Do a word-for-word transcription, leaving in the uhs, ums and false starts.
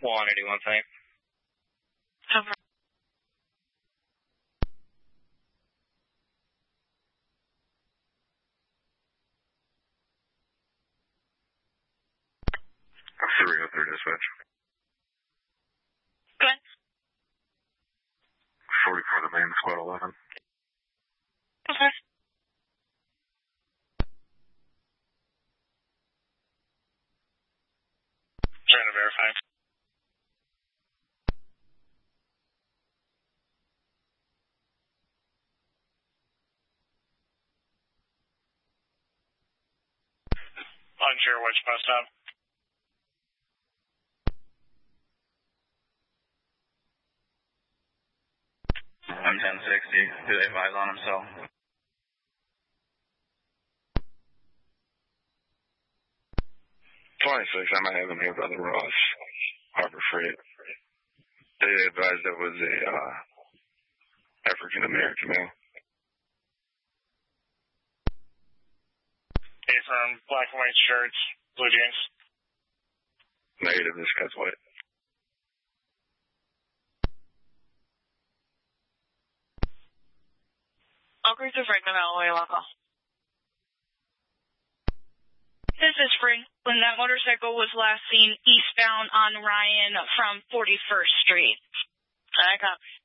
one eighty-one, thanks. Over. three oh three dispatch. Go ahead. forty-four the main, squad eleven. Okay. Trying to verify. Unsure which bus stop. I'm ten sixty. Do they advise on himself? twenty-six, I might have him here by the Ross Harbor Freight. They advised it was a uh, African-American male. Hey, from black and white shirts, blue jeans. Negative, this guy's white. All crews are pregnant all the way local. This is Spring. When that motorcycle was last seen eastbound on Ryan from forty-first Street. I copy.